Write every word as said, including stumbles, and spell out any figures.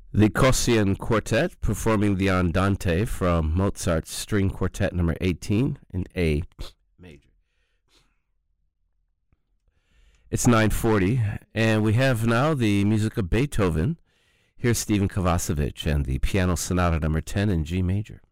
The Kosciuszko Quartet performing the Andante from Mozart's String Quartet number eighteen in A major. It's nine forty, and we have now the music of Beethoven. Here's Stephen Kovacevic and the Piano Sonata number ten in G major.